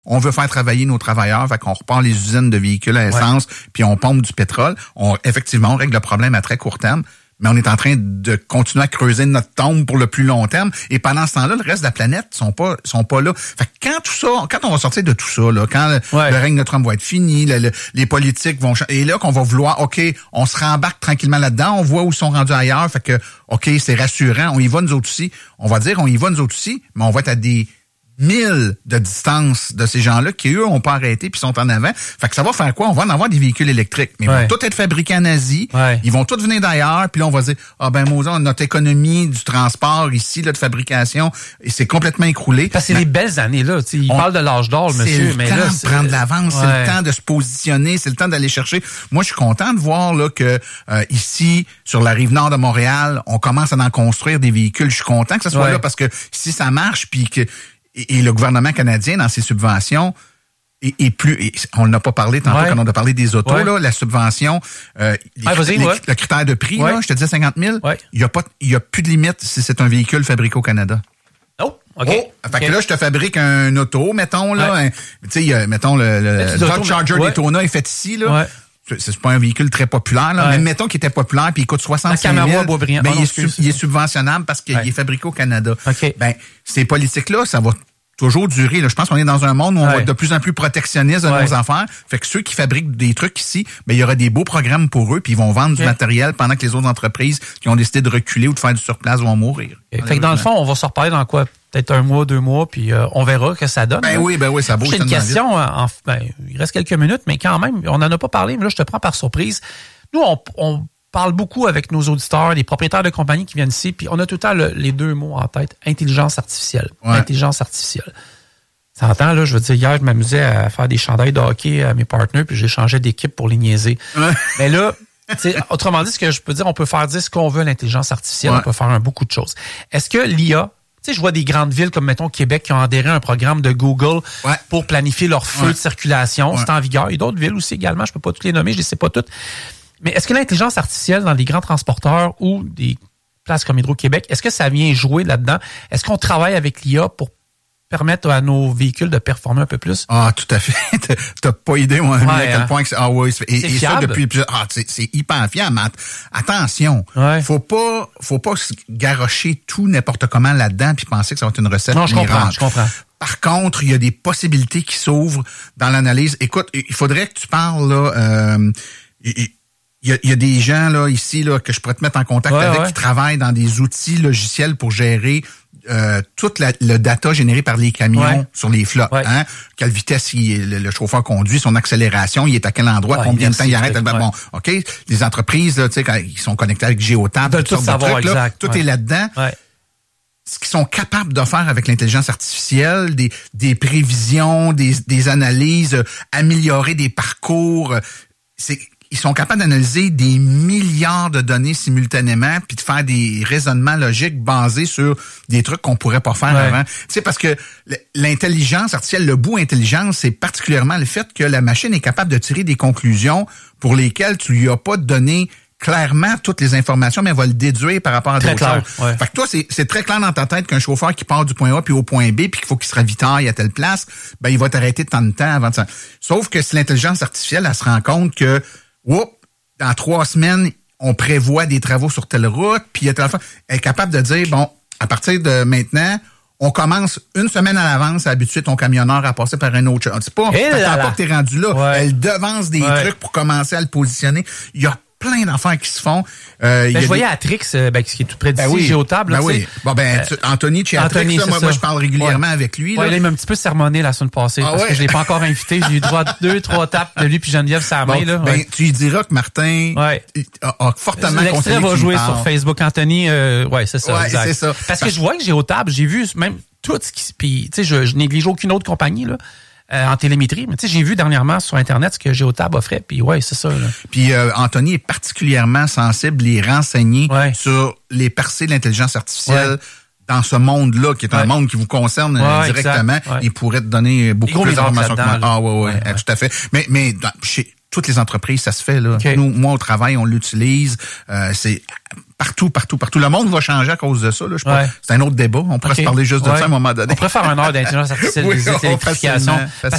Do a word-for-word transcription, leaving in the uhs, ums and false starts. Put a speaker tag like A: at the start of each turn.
A: On veut faire travailler nos travailleurs, fait qu'on repart les usines de véhicules à essence, ouais. puis on pompe du pétrole. On, effectivement, on règle le problème à très court terme, mais on est en train de continuer à creuser notre tombe pour le plus long terme. Et pendant ce temps-là, le reste de la planète sont pas sont pas là. Fait que quand tout ça, quand on va sortir de tout ça, là, quand ouais. le règne de Trump va être fini, le, le, les politiques vont changer, et là qu'on va vouloir, OK, on se rembarque tranquillement là-dedans, on voit où ils sont rendus ailleurs, fait que, OK, c'est rassurant, on y va nous autres aussi. On va dire, on y va nous autres aussi, mais on va être à des mille de distance de ces gens-là qui, eux, ont pas arrêté puis sont en avant. Fait que ça va faire quoi? On va en avoir des véhicules électriques. Mais
B: ouais.
A: ils vont tous être fabriqués en Asie.
B: Ouais.
A: Ils vont tous venir d'ailleurs. Puis là, on va dire, ah ben, Mozart, notre économie du transport ici, là, de fabrication, c'est complètement écroulé.
B: Parce que c'est
A: mais,
B: les belles années, là. T'sais, il
A: on,
B: parle de l'âge d'or, monsieur.
A: C'est le
B: mais
A: temps
B: là,
A: de
B: c'est...
A: prendre de l'avance.
B: Ouais.
A: C'est le temps de se positionner. C'est le temps d'aller chercher. Moi, je suis content de voir là que euh, ici, sur la rive nord de Montréal, on commence à en construire des véhicules. Je suis content que ce soit
B: ouais.
A: là parce que si ça marche, puis que Et, et le gouvernement canadien, dans ses subventions, et, et plus, et on n'a pas parlé tantôt
B: ouais.
A: quand on a parlé des autos, ouais. là, la subvention, euh, les,
B: ah,
A: les,
B: ouais.
A: le critère de prix,
B: ouais.
A: là, je te disais cinquante mille, il
B: ouais.
A: n'y a pas, il y a plus de limite si c'est un véhicule fabriqué au Canada.
B: Oh, OK.
A: Oh,
B: okay.
A: Fait que là, je te fabrique un auto, mettons, là,
B: ouais.
A: tu sais, mettons, le, le Dodge Charger
B: ouais.
A: Daytona est fait ici, là.
B: Ouais.
A: C'est pas un véhicule très populaire, là,
B: ouais.
A: mais mettons qu'il était populaire puis il coûte soixante-cinq mille. Ben,
B: oh,
A: il, est sub, il est subventionnable parce qu'il ouais. est fabriqué au Canada.
B: Okay.
A: Ben, ces politiques-là, ça va toujours durer. Là. Je pense qu'on est dans un monde où on ouais. va être de plus en plus protectionniste de ouais. nos affaires. Fait que ceux qui fabriquent des trucs ici, ben il y aura des beaux programmes pour eux, puis ils vont vendre okay. du matériel pendant que les autres entreprises qui ont décidé de reculer ou de faire du surplace vont mourir.
B: Okay. Fait que dans le fond, on va se reparler dans quoi? Peut-être un mois, deux mois, puis euh, on verra que ça donne.
A: Ben là. oui, ben oui, ça bouge.
B: J'ai une question, en, ben, il reste quelques minutes, mais quand même, on n'en a pas parlé, mais là, je te prends par surprise. Nous, on, on parle beaucoup avec nos auditeurs, les propriétaires de compagnies qui viennent ici, puis on a tout le temps le, les deux mots en tête, intelligence artificielle. Ouais. Intelligence artificielle. Ça entend, là, je veux dire, hier, je m'amusais à faire des chandails de hockey à mes partenaires, puis j'ai changé d'équipe pour les niaiser. Ouais. Mais là, autrement dit, ce que je peux dire, on peut faire dire ce qu'on veut à l'intelligence artificielle, ouais. on peut faire un, beaucoup de choses. Est-ce que l'I A, tu sais, je vois des grandes villes comme, mettons, Québec, qui ont adhéré à un programme de Google ouais. pour planifier leur feu ouais. de circulation. Ouais. C'est en vigueur. Il y a d'autres villes aussi également. Je peux pas toutes les nommer, je les sais pas toutes. Mais est-ce que l'intelligence artificielle dans les grands transporteurs ou des places comme Hydro-Québec, est-ce que ça vient jouer là-dedans? Est-ce qu'on travaille avec l'I A pour permettre à nos véhicules de performer un peu plus?
A: Ah, tout à fait. T'as pas idée, moi, ouais, à quel hein. point que c'est, ah oui, et,
B: c'est
A: et ça depuis plusieurs, ah, c'est, c'est hyper fiable. Mais attention. Ouais. Faut pas, faut pas garrocher tout n'importe comment là-dedans puis penser que ça va être une recette
B: non, je
A: miracle.
B: comprends, je comprends.
A: Par contre, il y a des possibilités qui s'ouvrent dans l'analyse. Écoute, il faudrait que tu parles, là, euh, il y a, il y a des gens, là, ici, là, que je pourrais te mettre en contact ouais, avec ouais. qui travaillent dans des outils logiciels pour gérer Euh, toute la, le data généré par les camions ouais. sur les flottes. Ouais. Hein? Quelle vitesse il, le, le chauffeur conduit, son accélération, il est à quel endroit, ouais, combien de temps il arrête. Ouais. Bon, OK. Les entreprises, là, tu sais, quand ils sont connectés avec Géotab,
B: toutes sortes de trucs, là,
A: tout
B: ouais.
A: est là-dedans.
B: Ouais.
A: Ce qu'ils sont capables de faire avec l'intelligence artificielle, des, des prévisions, des, des analyses, euh, améliorer des parcours, euh, c'est ils sont capables d'analyser des milliards de données simultanément puis de faire des raisonnements logiques basés sur des trucs qu'on pourrait pas faire ouais. avant. Tu sais, parce que l'intelligence artificielle, le bout intelligence, c'est particulièrement le fait que la machine est capable de tirer des conclusions pour lesquelles tu lui as pas donné clairement toutes les informations, mais elle va le déduire par rapport à
B: très
A: d'autres
B: clair,
A: choses.
B: Ouais.
A: Fait que toi, c'est, c'est très clair dans ta tête qu'un chauffeur qui part du point A puis au point B puis qu'il faut qu'il se ravitaille à telle place, ben il va t'arrêter de tant de temps avant de ça. Sauf que si l'intelligence artificielle, elle se rend compte que Oups, dans trois semaines, on prévoit des travaux sur telle route, puis elle est capable de dire, bon, à partir de maintenant, on commence une semaine à l'avance à habituer ton camionneur à passer par un autre. C'est pas, t'attends pas que t'es rendu là. Ouais. Elle devance des ouais. trucs pour commencer à le positionner. Il y a plein d'affaires qui se font. Euh,
B: ben,
A: y a
B: je voyais
A: des...
B: Atrix, ben, qui est tout près d'ici,
A: ben oui.
B: Géotab.
A: Ben oui. Bon, ben, tu, Anthony, chez Atrix, Anthony, ça, moi, ça. moi, je parle régulièrement ouais. avec lui.
B: Ouais,
A: là.
B: il m'a un petit peu sermonné la semaine passée, ah, parce ouais. que je l'ai pas encore invité. J'ai eu droit à deux, trois tapes de lui puis Geneviève sa main,
A: bon,
B: là.
A: Ben,
B: ouais.
A: tu lui diras que Martin
B: ouais.
A: a, a fortement conseillé.
B: L'extrait va jouer sur Facebook. Anthony, euh, ouais, c'est ça.
A: Ouais,
B: exact.
A: c'est ça.
B: Parce que je vois que Géotab, j'ai vu même tout ce qui, puis, tu sais, je, je néglige aucune autre compagnie, là. Euh, en télémétrie. Mais tu sais, j'ai vu dernièrement sur Internet ce que Géotab offrait, puis ouais, c'est ça. Là.
A: Puis euh, Anthony est particulièrement sensible et renseigné ouais. sur les percées de l'intelligence artificielle ouais. dans ce monde-là, qui est un ouais. monde qui vous concerne ouais, directement. Ouais. Il pourrait te donner beaucoup plus d'informations que moi. Ah ouais, ouais, ouais, ouais, tout à fait. Mais, mais dans, chez, toutes les entreprises, ça se fait. Là.
B: Okay.
A: Nous, moi, au travail, on l'utilise. Euh, c'est partout, partout, partout. Le monde va changer à cause de ça. Là. Je ouais. C'est un autre débat. On pourrait okay. se parler juste de ouais. ça à un moment donné.
B: On pourrait faire une heure d'intelligence artificielle,
A: oui,
B: des électrifications.